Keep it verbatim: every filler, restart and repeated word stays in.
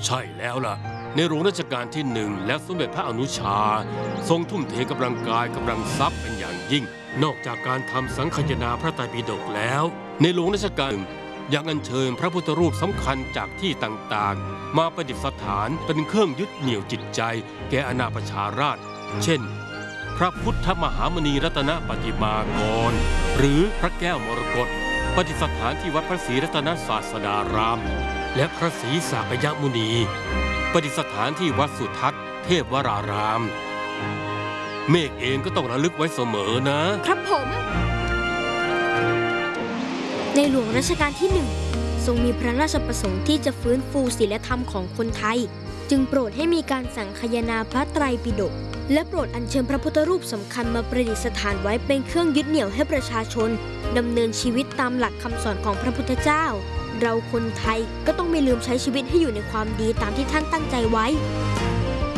ใช่แล้วล่ะในหลวงรัชกาลที่หนึ่งและสมเด็จพระอนุชาทรงทุ่มเทกำลังกายกำลังทรัพย์เป็นอย่างยิ่งนอกจากการทำสังคายนาพระไตรปิฎกแล้วในหลวงรัชกาลยังอัญเชิญพระพุทธรูปสำคัญจากที่ต่างๆมาประดิษฐานเป็นเครื่องยึดเหนี่ยวจิตใจแก่อาณาประชาราษฎร์เช่นพระพุทธมหามณีรัตนปฏิมากรหรือพระแก้วมรกตประดิษฐานที่วัดพระศรีรัตนศาสดารามและพระศรีสากยมุนีประดิษฐานที่วัดสุทัศน์เทพวรารามเมฆเองก็ต้องระลึกไว้เสมอนะครับผมในหลวงรัชกาลที่หนึ่งทรงมีพระราชประสงค์ที่จะฟื้นฟูศีลธรรมของคนไทยจึงโปรดให้มีการสังคายนาพระไตรปิฎกและโปรดอัญเชิญพระพุทธรูปสำคัญมาประดิษฐานไว้เป็นเครื่องยึดเหนี่ยวให้ประชาชนดำเนินชีวิตตามหลักคำสอนของพระพุทธเจ้าเราคนไทยก็ต้องไม่ลืมใช้ชีวิตให้อยู่ในความดีตามที่ท่านตั้งใจไว้